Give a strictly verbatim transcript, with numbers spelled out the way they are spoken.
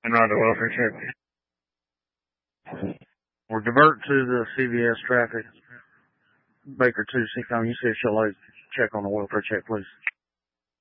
And ride the welfare check. We'll divert to the C V S traffic. Baker two six nine, you said she'll check on the welfare check, please.